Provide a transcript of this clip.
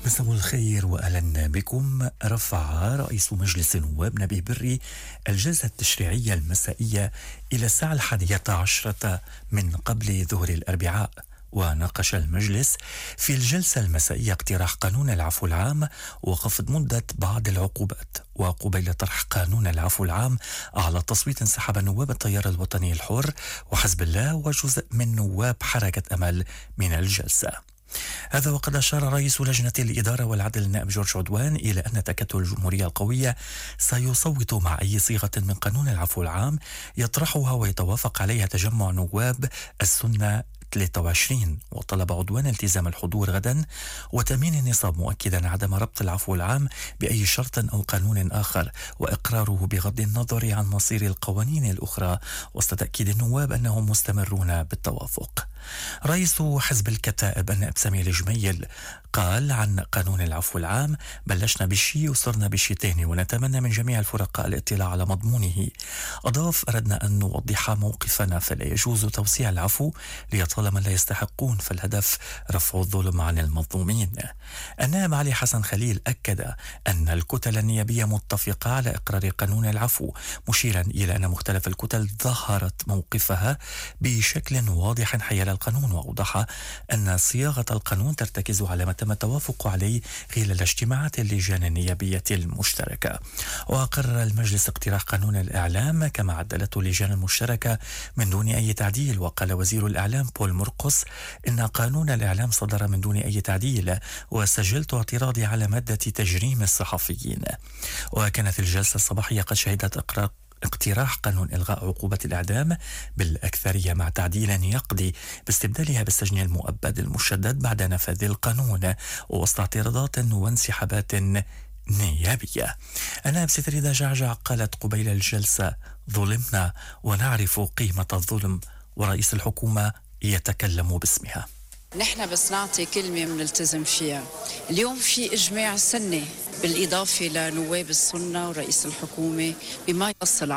مساء الخير وأهلا بكم. رفع رئيس مجلس النواب نبيه بري الجلسة التشريعية المسائية إلى الساعة 11 من قبل ظهر الأربعاء، وناقش المجلس في الجلسة المسائية اقتراح قانون العفو العام وخفض مدة بعض العقوبات. وقبيل طرح قانون العفو العام على تصويت انسحب نواب التيار الوطني الحر وحزب الله وجزء من نواب حركة أمل من الجلسة. هذا وقد أشار رئيس لجنة الإدارة والعدل النائب جورج عدوان إلى أن تكتل الجمهورية القوية سيصوت مع أي صيغة من قانون العفو العام يطرحها ويتوافق عليها تجمع نواب السنة 23. وطلب عدوان التزام الحضور غدا وتأمين النصاب، مؤكدا عدم ربط العفو العام بأي شرط أو قانون آخر، وإقراره بغض النظر عن مصير القوانين الأخرى، وسط تأكيد النواب أنهم مستمرون بالتوافق. رئيس حزب الكتائب النائب سمير الجميل قال عن قانون العفو العام: بلشنا بالشي وصرنا بالشي تاني، ونتمنى من جميع الفرقاء الاطلاع على مضمونه. أضاف: أردنا أن نوضح موقفنا، فلا يجوز توسيع العفو ليطالما لا يستحقون، فالهدف رفع الظلم عن المظلومين. النائب علي حسن خليل أكد أن الكتل النيابية متفقة على إقرار قانون العفو، مشيرا إلى أن مختلف الكتل ظهرت موقفها بشكل واضح حيال القانون، وأوضح أن صياغة القانون ترتكز على ما تم التوافق عليه خلال اجتماعات اللجان النيابية المشتركة. وقرر المجلس اقتراح قانون الإعلام كما عدلته اللجان المشتركة من دون أي تعديل. وقال وزير الإعلام بول مرقس إن قانون الإعلام صدر من دون أي تعديل، وسجلت اعتراضي على مادة تجريم الصحفيين. وكانت الجلسة الصباحية قد شهدت اقتراح قانون إلغاء عقوبة الإعدام بالأكثرية مع تعديل يقضي باستبدالها بالسجن المؤبد المشدد بعد نفاذ القانون، ووسط اعتراضات وانسحابات نيابية. النائب ستريدا جعجع قالت قبيل الجلسة: ظلمنا ونعرف قيمة الظلم، ورئيس الحكومة يتكلم باسمها. نحن بس نعطي كلمة منلتزم فيها. اليوم في إجماع سني بالإضافة لنواب السنة ورئيس الحكومة بما يصل